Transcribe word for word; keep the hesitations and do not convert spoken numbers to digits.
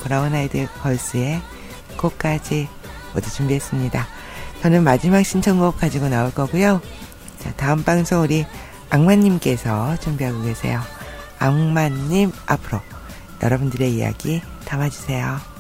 브라운 아이드 걸스의 곡까지 모두 준비했습니다. 저는 마지막 신청곡 가지고 나올 거고요. 자, 다음 방송 우리 악마님께서 준비하고 계세요. 악마님 앞으로 여러분들의 이야기 담아주세요.